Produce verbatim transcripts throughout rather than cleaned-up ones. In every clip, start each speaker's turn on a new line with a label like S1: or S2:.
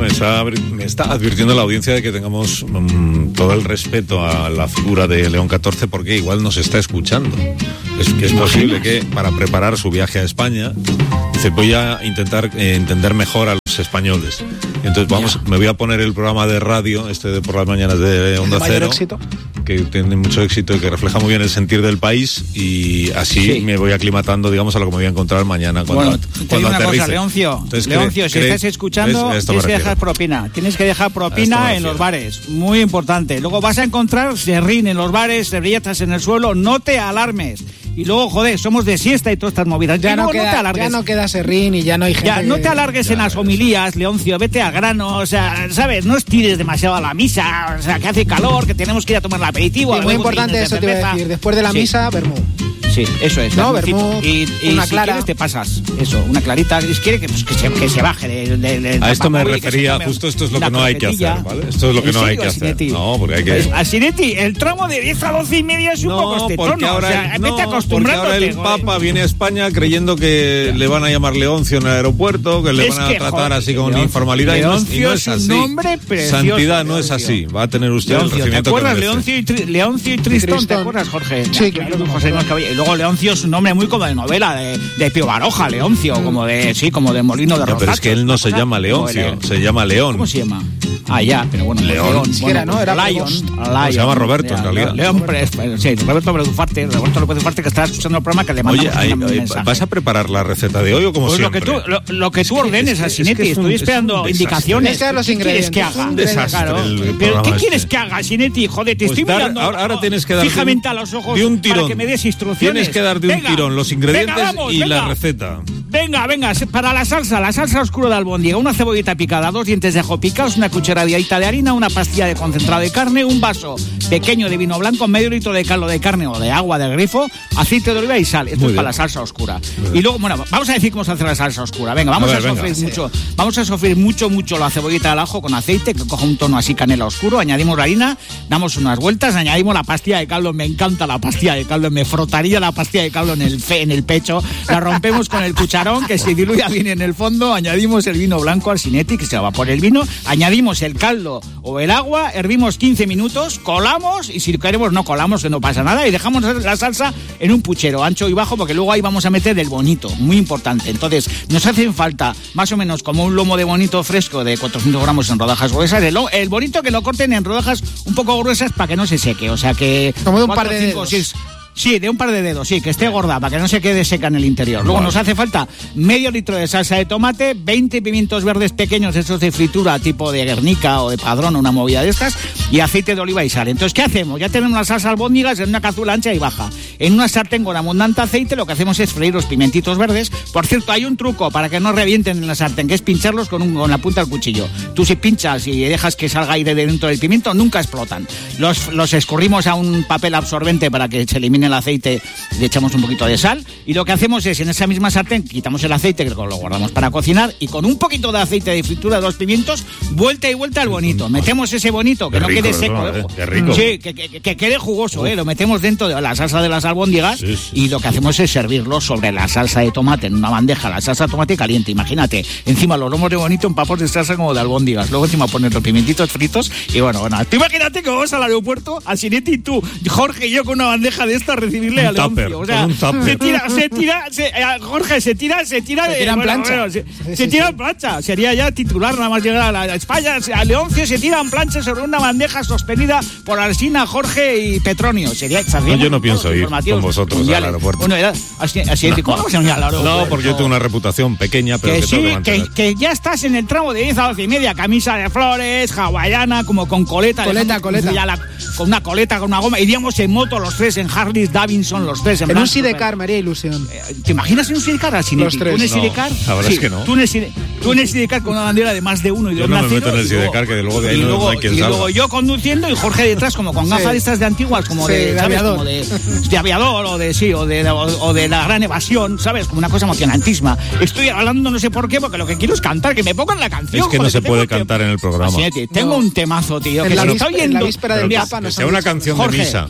S1: me está, me está advirtiendo la audiencia de que tengamos um, todo el respeto a la figura de León catorce, porque igual nos está escuchando. Es que es posible que para preparar su viaje a España dice, voy a intentar eh, entender mejor a los españoles. Entonces vamos, me voy a poner el programa de radio, este de por las mañanas de Onda Cero,
S2: éxito.
S1: que tiene mucho éxito y que refleja muy bien el sentir del país, y así sí. me voy aclimatando, digamos, a lo que me voy a encontrar mañana cuando,
S3: bueno, te
S1: cuando
S3: digo una
S1: aterrice.
S3: cosa, Leoncio,
S1: Entonces,
S3: Leoncio,
S1: cree,
S3: si
S1: cree,
S3: estás escuchando,
S1: ¿ves?
S3: tienes que dejar propina. Tienes que dejar propina en los bares, muy importante. Luego vas a encontrar serrín en los bares, servilletas en el suelo, no te alarmes. Y luego, joder, somos de siesta y todas estas movidas.
S2: Ya, no,
S3: no,
S2: queda,
S3: no te alargues.
S2: ya no queda serrín y ya no hay gente.
S3: Ya, no te
S2: que...
S3: alargues
S1: ya,
S3: en las homilías, Leoncio, vete al grano, o sea, ¿sabes? No estires demasiado a la misa, o sea, que hace calor, que tenemos que ir a tomar el aperitivo.
S2: Sí, muy importante eso, te iba a decir. Después de la
S3: sí.
S2: misa, vermú.
S3: Sí, eso es.
S2: No, vermú,
S3: y, y
S2: una
S3: si
S2: clara.
S3: quieres te pasas, eso, una clarita. Si quiere que, pues, que, se, que se baje de, de, de,
S1: a esto me
S3: móvil,
S1: refería, justo esto es lo que no hay que hacer, ¿vale? Esto es lo que no hay que hacer. No, porque hay que...
S3: A Sinetti, el tramo de diez a doce y media es un
S1: no,
S3: poco este
S1: porque
S3: tono,
S1: ahora,
S3: o sea,
S1: no,
S3: vete acostumbrándote.
S1: porque ahora el
S3: joder.
S1: Papa viene a España creyendo que le van a llamar Leoncio en el aeropuerto, que le
S3: es
S1: van a
S3: que,
S1: tratar
S3: joder,
S1: así con
S3: Leoncio,
S1: informalidad, y no, es, y no es así.
S3: Un nombre precioso,
S1: Santidad no
S3: Leoncio.
S1: es así. Va a tener usted
S3: Leoncio,
S1: el recibimiento.
S3: ¿te acuerdas?
S1: que
S3: Leoncio y, Tri, Leoncio y Tristón, Tristón, ¿te acuerdas, Jorge?
S2: Sí, claro.
S3: José, no, y luego Leoncio es un nombre muy como de novela, de, de Pío Baroja, Leoncio, mm. como de, sí, como de Molino de
S1: no,
S3: Rosacho.
S1: Pero es que él no se llama Leoncio, se llama León.
S3: ¿Cómo se llama? Ah, ya, pero bueno,
S1: León.
S3: León.
S2: Sí,
S3: Bueno,
S2: era, ¿no? Era
S3: Lion,
S2: Lion.
S1: Se llama Roberto, en realidad.
S3: León, sí, Roberto Bredufarte, Roberto López Dufarte, que está escuchando el programa, que le mandamos
S1: Oye,
S3: un
S1: ahí,
S3: mensaje.
S1: ¿vas a preparar la receta de hoy o como
S3: pues
S1: siempre?
S3: Lo que tú, lo, lo que tú ordenes,
S1: es,
S3: Asinetti,
S1: es que es un,
S3: estoy esperando indicaciones.
S2: Es los
S3: ¿Qué quieres que haga?
S1: Es un desastre.
S3: Claro.
S1: El
S3: ¿Pero qué
S1: este.
S3: quieres que haga, Asinetti? Joder, te
S1: pues
S3: estoy
S1: dar,
S3: mirando
S1: ahora, ahora tienes que dar
S3: fijamente
S1: un,
S3: a los ojos
S1: de un tirón.
S3: para que me des instrucciones.
S1: Tienes que dar de un
S3: venga,
S1: tirón los ingredientes
S3: venga, vamos,
S1: y
S3: venga.
S1: la receta.
S3: Venga, venga, para la salsa, la salsa oscura de albóndiga, una cebollita picada, dos dientes de ajo picados, una cucharadita de harina, una pastilla de concentrado de carne, un vaso pequeño de vino blanco, medio litro de caldo de carne o de agua del grifo, aceite de oliva y sal. Esto
S1: Muy
S3: es
S1: bien.
S3: para la salsa oscura. Y luego, bueno, vamos a decir cómo se hace la salsa oscura. Venga, vamos a, ver, a sofreír venga, mucho, sí. vamos a sofreír mucho, mucho la cebollita del ajo con aceite, que coja un tono así canela oscuro, añadimos la harina, damos unas vueltas, añadimos la pastilla de caldo, me encanta la pastilla de caldo, me frotaría la pastilla de caldo en el, fe, en el pecho, la rompemos con el cucharón, que se diluya bien en el fondo, añadimos el vino blanco al Sinetti, que se va por el vino, añadimos el caldo o el agua, hervimos quince minutos, colamos, y si queremos no colamos, que no pasa nada, y dejamos la salsa en un puchero ancho y bajo, porque luego ahí vamos a meter el bonito, muy importante. Entonces, nos hacen falta más o menos como un lomo de bonito fresco de cuatrocientos gramos en rodajas gruesas, el, el bonito que lo corten en rodajas un poco gruesas para que no se seque, o sea que...
S2: Como de un
S3: cuatro,
S2: par de
S3: cinco,
S2: dedos.
S3: seis, Sí, de un par de dedos, sí, que esté gorda, para que no se quede seca en el interior. Luego vale. nos hace falta medio litro de salsa de tomate, veinte pimientos verdes pequeños, esos de fritura, tipo de Guernica o de Padrón, una movida de estas, y aceite de oliva y sal. Entonces, ¿qué hacemos? Ya tenemos la salsa albóndigas en una cazuela ancha y baja. En una sartén con abundante aceite, lo que hacemos es freír los pimentitos verdes. Por cierto, hay un truco para que no revienten en la sartén, que es pincharlos con, un, con la punta del cuchillo. Tú si pinchas y dejas que salga aire de dentro del pimiento, nunca explotan. Los, los escurrimos a un papel absorbente para que se elimine el aceite, le echamos un poquito de sal y lo que hacemos es en esa misma sartén quitamos el aceite que lo guardamos para cocinar y con un poquito de aceite de fritura de los pimientos vuelta y vuelta al bonito, metemos ese bonito que
S1: qué
S3: no
S1: rico,
S3: quede seco,
S1: ¿no?
S3: eh.
S1: Qué rico.
S3: Sí, que, que, que quede jugoso, eh. Lo metemos dentro de la salsa de las albóndigas sí, sí. y lo que hacemos es servirlo sobre la salsa de tomate en una bandeja, la salsa de tomate caliente, imagínate, encima los lomos de bonito en papos de salsa como de albóndigas, luego encima poner los pimentitos fritos y bueno, bueno, tú imagínate que vamos al aeropuerto, al Sinetti y tú, Jorge y yo con una bandeja de esta recibir a Leoncio, o sea, se tira, se tira, se, eh, Jorge, se tira, se tira,
S2: se tira en
S3: bueno,
S2: plancha,
S3: bueno, se,
S2: sí,
S3: se
S2: sí,
S3: tira
S2: sí.
S3: en plancha, sería ya titular nada más llegar a, la, a España, a Leoncio se tira en plancha sobre una bandeja sostenida por Alsina, Jorge y Petronio, sería
S1: no, yo no pienso ir con vosotros
S3: mundiales.
S1: al aeropuerto.
S3: Bueno, era, así, así no. ¿Cómo se llama al aeropuerto?
S1: No, porque yo tengo una reputación pequeña, pero
S3: que,
S1: que
S3: sí,
S1: tengo que,
S3: que, que ya estás en el tramo de diez a doce y media, camisa de flores, hawaiana, como con coleta,
S2: coleta, coleta.
S3: Ya la, con una coleta, con una goma, iríamos en moto los tres, en Harley Davidson los tres, en,
S2: en un sidecar, María Ilusión.
S3: ¿Te imaginas en un sidecar así?
S2: Los tres.
S3: ¿Tú en el sidecar?
S1: No, la verdad
S3: sí,
S1: es que no.
S3: Tú en el, side, tú en el sidecar con una bandera de más de uno y de
S1: yo
S3: un
S1: no me
S3: acero,
S1: meto en el sidecar, que de luego de ahí
S3: y
S1: no,
S3: luego,
S1: no hay quien
S3: y
S1: salga.
S3: luego yo conduciendo y Jorge detrás como con gafas sí. de estas de antiguas, como
S2: sí,
S3: de,
S2: de
S3: ¿sabes?
S2: aviador.
S3: Como de, de aviador o de sí, o de, o, o de la gran evasión, ¿sabes? Como una cosa emocionantísima. Estoy hablando no sé por qué, porque lo que quiero es cantar, que me pongan la canción.
S1: Es que
S3: joder,
S1: no se puede
S3: que...
S1: cantar en el programa.
S3: Así, tengo no. un temazo, tío,
S2: en
S3: que
S2: la
S3: se
S2: víspera,
S3: está oyendo.
S2: En la víspera del
S3: Mira,
S2: Papa,
S1: que sea una canción
S3: Jorge,
S1: de misa.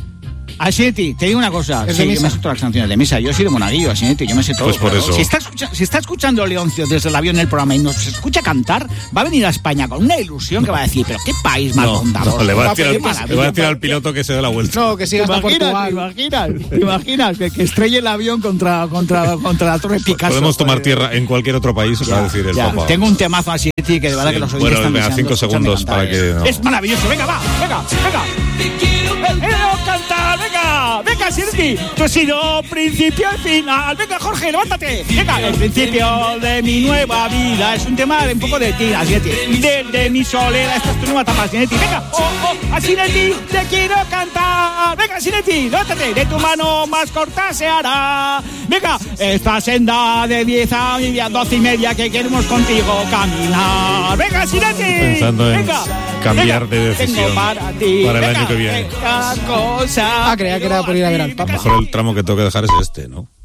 S3: Asinetti, te digo una cosa.
S2: ¿Es
S3: sí,
S2: de
S3: yo
S2: misa?
S3: me sé todas las canciones de misa. Yo soy de Monaguillo, Asinetti, yo me sé todo.
S1: Pues por
S3: claro.
S1: eso.
S3: Si está, escucha, si está escuchando Leoncio desde el avión en el programa y nos escucha cantar, va a venir a España con una ilusión que va a decir, pero qué país más
S1: No,
S3: bondadoso.
S1: no, le va a decir,
S3: Qué
S1: al,
S3: maravilla.
S1: le va a decir al piloto que se dé la vuelta.
S2: No, que siga
S3: ¿Te
S2: hasta
S3: imaginas,
S2: Portugal.
S3: ¿Te imaginas? ¿Te imaginas que, que estrelle el avión contra, contra, contra la Torre Picasso?
S1: Podemos tomar
S3: Pues,
S1: tierra en cualquier otro país, va a decir el
S3: ya,
S1: Papa.
S3: tengo un temazo así, que de verdad
S1: Sí,
S3: que los oyentes
S1: bueno,
S3: están
S1: venga,
S3: deseando
S1: cinco
S3: escucharme
S1: segundos
S3: cantar,
S1: para que-
S3: ¿eh?
S1: no.
S3: Es maravilloso, venga, va, venga, venga. ¡Quiero cantar, venga! ¡Venga, Asinetti! Tú has sido principio y final. Venga, Jorge, levántate. Venga, el principio de mi nueva vida es un tema de un poco de ti, Asinetti. Desde mi soledad, esta es tu nueva etapa, Asinetti. Venga, oh, oh, Asinetti, te quiero cantar. Venga, Asinetti, levántate. De tu mano más corta se hará. Venga, esta senda de diez a doce y media que queremos contigo caminar. Venga, Asinetti.
S1: Pensando en
S3: venga,
S1: cambiar
S3: venga,
S1: de decisión
S3: tengo para ti.
S1: para el
S3: Venga,
S1: año que viene.
S3: venga, cosa.
S2: Ah, creía que era por ir a ver al Papa.
S1: Mejor el tramo que tengo que dejar es este, ¿no?